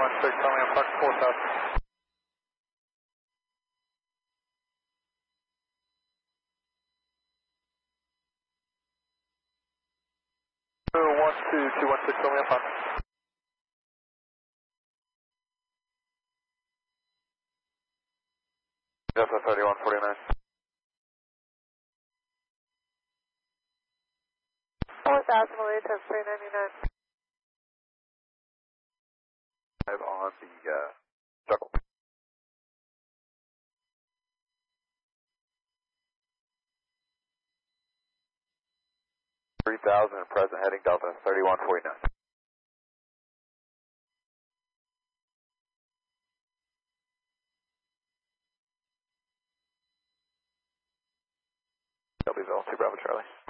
316, coming up, Park 4000. 212, 216, coming up, Delta 3149. 4000, Malaysia 399. On the double. 3000 and present heading Delta 3149. Shelbyville, 2 Bravo Charlie.